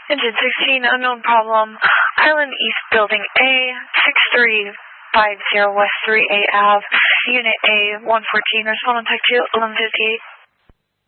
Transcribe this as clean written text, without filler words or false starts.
Engine 16, unknown problem. Island East Building A, 6350 West 3A Ave, Unit A, 114, respond on Tech 2, 1158.